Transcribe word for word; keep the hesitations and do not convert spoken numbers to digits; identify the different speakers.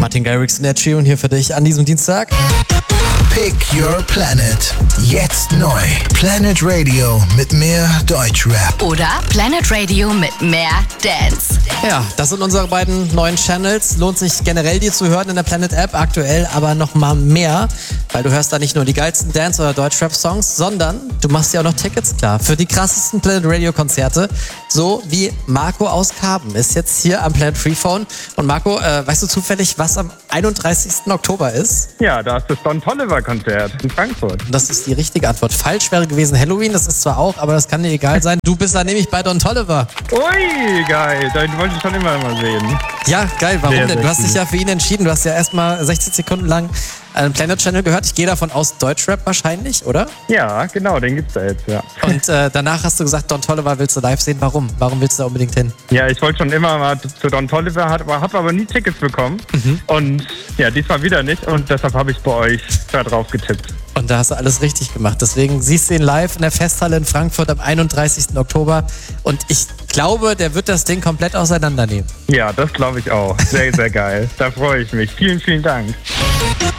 Speaker 1: Martin Garrix in der Tune hier für dich an diesem Dienstag.
Speaker 2: Pick Your Planet. Jetzt neu. Planet Radio mit mehr Deutschrap.
Speaker 3: Oder Planet Radio mit mehr Dance.
Speaker 1: Ja, das sind unsere beiden neuen Channels. Lohnt sich generell, die zu hören in der Planet App. Aktuell aber noch mal mehr, weil du hörst da nicht nur die geilsten Dance- oder Deutschrap-Songs, sondern du machst ja auch noch Tickets klar für die krassesten Planet Radio-Konzerte. So wie Marco aus Karben ist jetzt hier am Planet Freephone. Und Marco, äh, weißt du zufällig, was am einunddreißigsten Oktober ist?
Speaker 4: Ja, da ist das Don Toliver-Konzert in Frankfurt.
Speaker 1: Das ist die richtige Antwort. Falsch wäre gewesen Halloween, das ist zwar auch, aber das kann dir egal sein. Du bist da nämlich bei Don Toliver.
Speaker 4: Ui, geil. Den wollte ich schon immer mal sehen.
Speaker 1: Ja, geil. Warum
Speaker 4: Sehr,
Speaker 1: denn?
Speaker 4: sehr
Speaker 1: Du hast dich
Speaker 4: cool.
Speaker 1: ja für ihn entschieden. Du hast ja erstmal sechzig Sekunden lang einen Planet Channel gehört. Ich gehe davon aus, Deutschrap wahrscheinlich, oder?
Speaker 4: Ja, genau, den gibt's da jetzt, ja.
Speaker 1: Und äh, danach hast du gesagt, Don Toliver willst du live sehen. Warum? Warum willst du da unbedingt hin?
Speaker 4: Ja, ich wollte schon immer mal zu Don Toliver, habe hab aber nie Tickets bekommen.
Speaker 1: Mhm.
Speaker 4: Und ja, diesmal wieder nicht. Und deshalb habe ich bei euch da drauf getippt.
Speaker 1: Und da hast du alles richtig gemacht. Deswegen siehst du ihn live in der Festhalle in Frankfurt am einunddreißigsten Oktober. Und ich glaube, der wird das Ding komplett auseinandernehmen.
Speaker 4: Ja, das glaube ich auch. Sehr, sehr geil. Da freue ich mich. Vielen, vielen Dank.